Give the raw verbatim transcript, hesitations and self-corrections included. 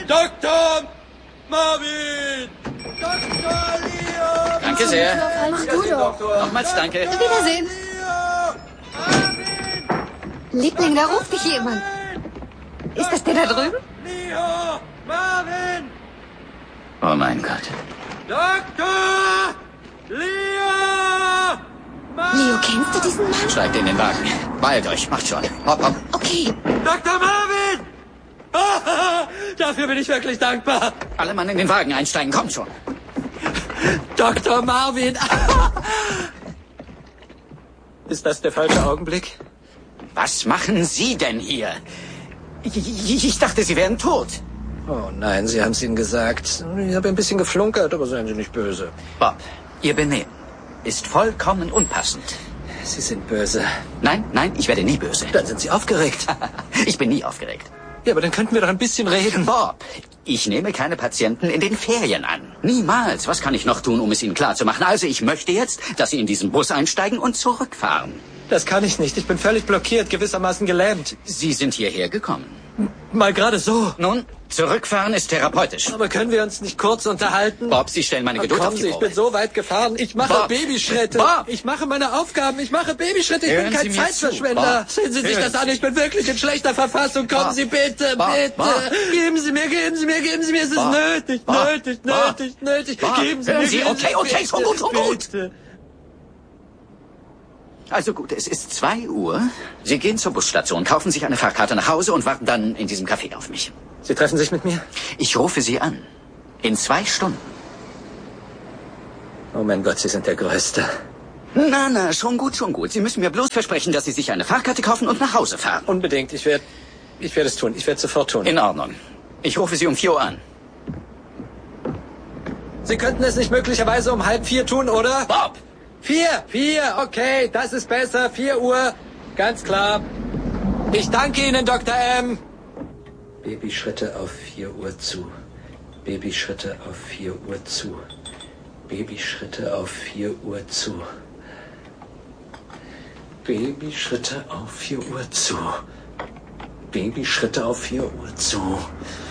Doktor Marvin! Doktor Leo! Danke sehr. Mach du doch. Nochmals danke. Wiedersehen. Liebling, da ruft dich jemand. Ist das der da drüben? Leo! Marvin! Oh mein Gott. Doktor! Leo! Leo, kennst du diesen Mann? Steigt in den Wagen. Beeilt euch, macht schon. Hopp, hopp. Okay. Doktor Marvin! Ah, dafür bin ich wirklich dankbar. Alle Mann in den Wagen einsteigen, kommt schon. Doktor Marvin! Ist das der falsche Augenblick? Was machen Sie denn hier? Ich, ich, ich dachte, Sie wären tot. Oh nein, Sie haben es Ihnen gesagt. Ich habe ein bisschen geflunkert, aber seien Sie nicht böse. Bob, Ihr Benehmen ist vollkommen unpassend. Sie sind böse. Nein, nein, ich werde nie böse. Dann sind Sie aufgeregt. Ich bin nie aufgeregt. Ja, aber dann könnten wir doch ein bisschen reden. Bob, ich nehme keine Patienten in den Ferien an. Niemals. Was kann ich noch tun, um es Ihnen klarzumachen? Also ich möchte jetzt, dass Sie in diesen Bus einsteigen und zurückfahren. Das kann ich nicht. Ich bin völlig blockiert, gewissermaßen gelähmt. Sie sind hierher gekommen. Mal gerade so. Nun, zurückfahren ist therapeutisch. Aber können wir uns nicht kurz unterhalten? Bob, Sie stellen meine Oh, Geduld kommen auf die Sie, ich Probe. bin so weit gefahren. Ich mache Bob. Babyschritte. Bob. Ich mache meine Aufgaben. Ich mache Babyschritte. Ich Hören bin kein Sie mir Zeitverschwender. zu, Bob. Sehen Sie sich Hören das an. Ich bin wirklich in schlechter Verfassung. Kommen Bob. Sie bitte, Bob. bitte. Bob. Geben Sie mir, geben Sie mir, geben Sie mir. Es ist Bob. nötig, Bob. nötig, Bob. nötig, nötig. Bob. Geben Sie Hören mir. Sie, geben okay, Sie- okay, schon gut, schon gut. bitte. Also gut, es ist zwei Uhr. Sie gehen zur Busstation, kaufen sich eine Fahrkarte nach Hause und warten dann in diesem Café auf mich. Sie treffen sich mit mir? Ich rufe Sie an. In zwei Stunden. Oh mein Gott, Sie sind der Größte. Na, na, schon gut, schon gut. Sie müssen mir bloß versprechen, dass Sie sich eine Fahrkarte kaufen und nach Hause fahren. Unbedingt. Ich werde, ich werde es tun. Ich werde es sofort tun. In Ordnung. Ich rufe Sie um vier Uhr an. Sie könnten es nicht möglicherweise um halb vier tun, oder? Bob! Vier, vier, okay, das ist besser. Vier Uhr, ganz klar. Ich danke Ihnen, Doktor M. Babyschritte auf vier Uhr zu. Babyschritte auf vier Uhr zu. Babyschritte auf vier Uhr zu. Babyschritte auf vier Uhr zu. Babyschritte auf vier Uhr zu.